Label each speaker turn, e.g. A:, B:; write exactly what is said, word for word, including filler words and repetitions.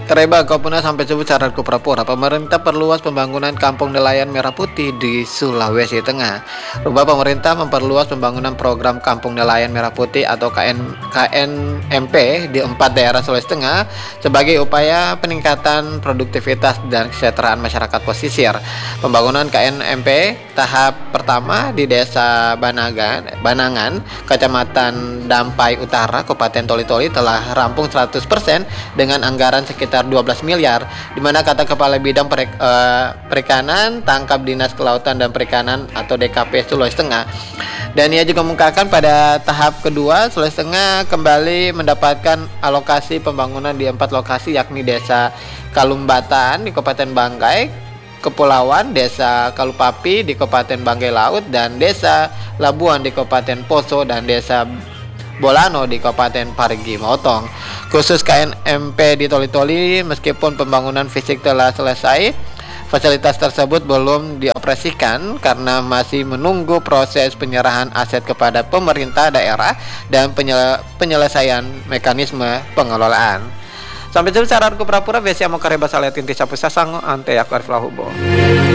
A: Kareba Kopuna sampai sebut syarat Kuprapura, pemerintah perluas pembangunan kampung nelayan merah putih di Sulawesi Tengah. Rubah pemerintah memperluas pembangunan program kampung nelayan merah putih atau K N, K N M P di empat daerah Sulawesi Tengah sebagai upaya peningkatan produktivitas dan kesejahteraan masyarakat pesisir. Pembangunan K N M P tahap pertama di Desa Banagan, Banangan, Kecamatan Dampai Utara, Kabupaten Toli-Toli telah rampung seratus persen dengan anggaran sekitar dua belas miliar, di mana kata Kepala Bidang Perik, uh, Perikanan Tangkap Dinas Kelautan dan Perikanan atau D K P Sulawesi Tengah. Dan ia juga mengungkapkan pada tahap kedua Sulawesi Tengah kembali mendapatkan alokasi pembangunan di empat lokasi, yakni Desa Kalumbatan di Kabupaten Banggai, Kepulauan Desa Kalupapi di Kabupaten Banggai Laut, dan Desa Labuan di Kabupaten Poso, dan Desa Bolano di Kabupaten Parigi Motong. Khusus K N M P di Toli-Toli, meskipun pembangunan fisik telah selesai, fasilitas tersebut belum dioperasikan karena masih menunggu proses penyerahan aset kepada pemerintah daerah dan penyel- penyelesaian mekanisme pengelolaan. Sampai jumpa saran Kuprapura, Besia Mokareba Saletin Tisapusasang Ante Yakar Flahubo.